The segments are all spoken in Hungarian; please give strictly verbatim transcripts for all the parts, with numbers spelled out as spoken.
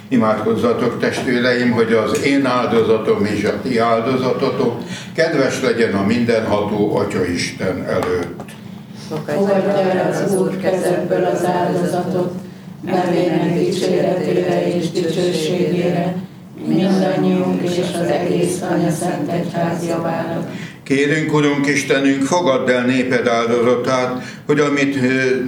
Imádkozzatok, testvéreim, hogy az én áldozatom és a ti áldozatotok kedves legyen a mindenható Atyaisten előtt. Fogadja el az Úr kezekből az áldozatot, nevének dicséretére és dicsőségére, mindannyiunk és az egész Anyaszent Egyház javára. Kérünk, Urunk Istenünk, fogadd el néped áldozatát, hogy amit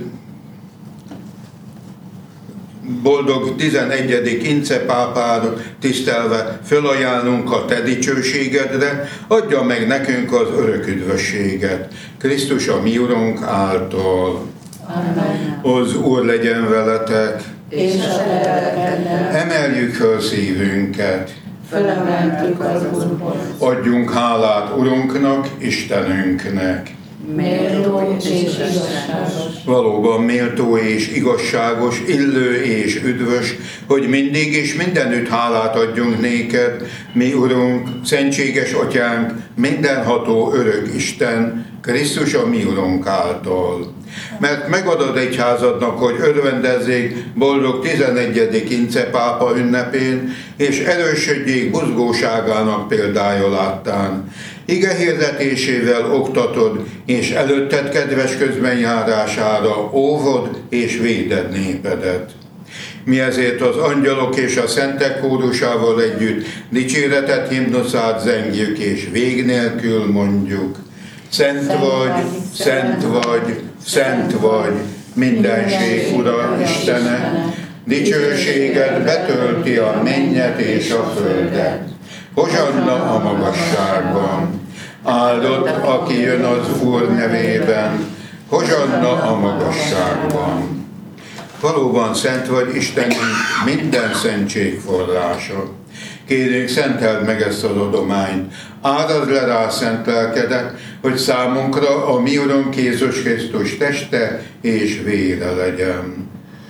boldog tizenegyedik Ince pápára tisztelve fölajánlunk a te dicsőségedre, adja meg nekünk az örök üdvösséget. Krisztus a mi Urunk által. Amen. Az Úr legyen veletek. És a lelkeddel. Emeljük föl szívünket. Fölemeltük az Úrhoz. Adjunk hálát Urunknak, Istenünknek. Méltó és igazságos. Valóban méltó és igazságos, illő és üdvös, hogy mindig és mindenütt hálát adjunk néked, mi Urunk, szentséges Atyánk, mindenható örök Isten, Krisztus a mi Urunk által. Mert megadod egyházadnak, hogy örvendezzék boldog tizenegyedik Ince pápa ünnepén, és erősödjék buzgóságának példája láttán. Ige hirdetésével oktatod, és előtted kedves közbenjárására óvod és véded népedet. Mi ezért az angyalok és a szentek kórusával együtt dicséretet himnuszát zengjük, és vég nélkül mondjuk. Szent vagy, szent vagy, szent vagy, mindenség Ura Istene, dicsőséged betölti a mennyet és a földet. Hozsanna a magasságban, áldott, aki jön az Úr nevében, hozsanna a magasságban. Valóban szent vagy, Istenünk, minden szentség forrása. Kérjük, szenteld meg ezt az adományt, áldazd le rá szent lelkedet, hogy számunkra a mi Urunk Jézus Krisztus teste és vére legyen.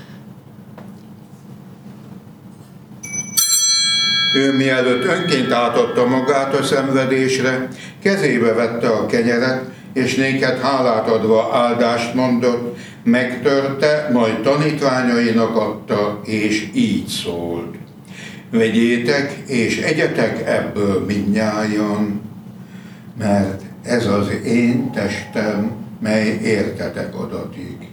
Ő mielőtt önként átadta magát a szenvedésre, kezébe vette a kenyeret, és néked hálát adva áldást mondott, megtörte, majd tanítványainak adta, és így szólt. Vegyétek, és egyetek ebből mindnyájan, mert ez az én testem, mely értetek adatik.